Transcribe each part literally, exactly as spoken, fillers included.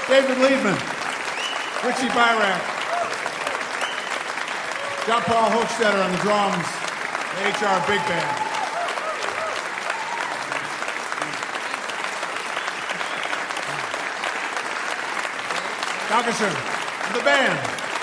David Liebman, Richie Byrack, John Paul Hochstetter on the drums, the H R Big Band. Dankeschön. And the band.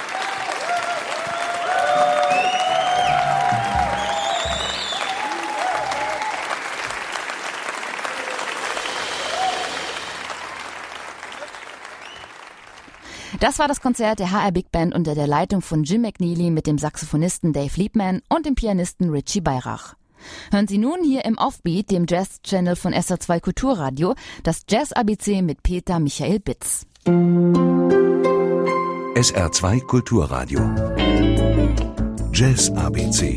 Das war das Konzert der H R Big Band unter der Leitung von Jim McNeely mit dem Saxophonisten Dave Liebman und dem Pianisten Richie Beirach. Hören Sie nun hier im Offbeat, dem Jazz-Channel von S R zwei Kulturradio, das Jazz-A B C mit Peter Michael Bitz. S R zwei Kulturradio Jazz-A B C.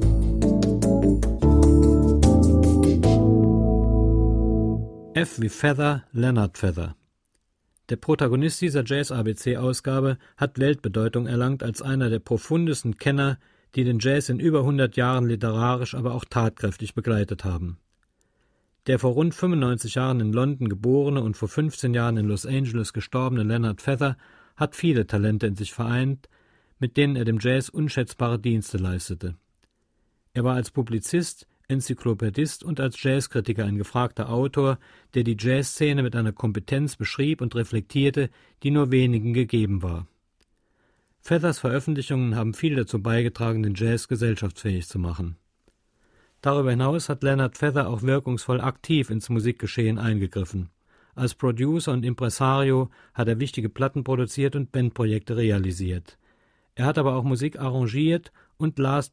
F wie Feather, Leonard Feather. Der Protagonist dieser Jazz-A B C-Ausgabe hat Weltbedeutung erlangt als einer der profundesten Kenner, die den Jazz in über hundert Jahren literarisch, aber auch tatkräftig begleitet haben. Der vor rund fünfundneunzig Jahren in London geborene und vor fünfzehn Jahren in Los Angeles gestorbene Leonard Feather hat viele Talente in sich vereint, mit denen er dem Jazz unschätzbare Dienste leistete. Er war als Publizist, Enzyklopädist und als Jazzkritiker ein gefragter Autor, der die Jazzszene mit einer Kompetenz beschrieb und reflektierte, die nur wenigen gegeben war. Feathers Veröffentlichungen haben viel dazu beigetragen, den Jazz gesellschaftsfähig zu machen. Darüber hinaus hat Leonard Feather auch wirkungsvoll aktiv ins Musikgeschehen eingegriffen. Als Producer und Impresario hat er wichtige Platten produziert und Bandprojekte realisiert. Er hat aber auch Musik arrangiert und last